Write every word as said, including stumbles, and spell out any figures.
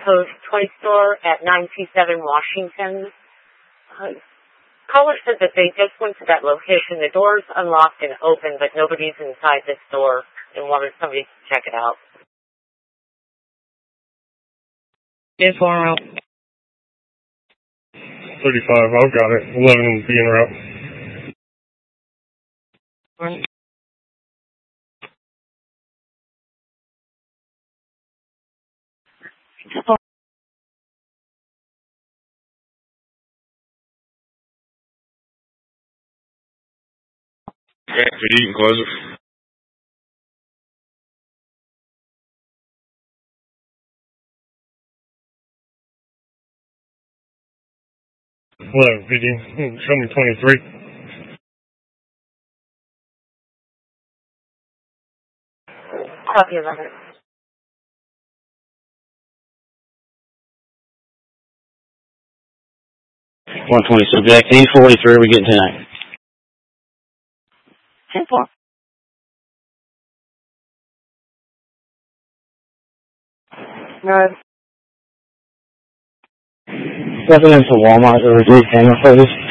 Post Toy Store at nine two seven Washington. Uh, caller said that they just went to that location. The door's unlocked and open, but nobody's inside this store and wanted somebody to check it out. ten four route. thirty-five, I've got it. eleven B en route. One. Okay, so you can close it. Whatever, P D. Show me twenty-three. Copy eleven. one twenty subject, eight forty-three, we're getting tonight. ten four. Residents of Walmart, there was a camera footage.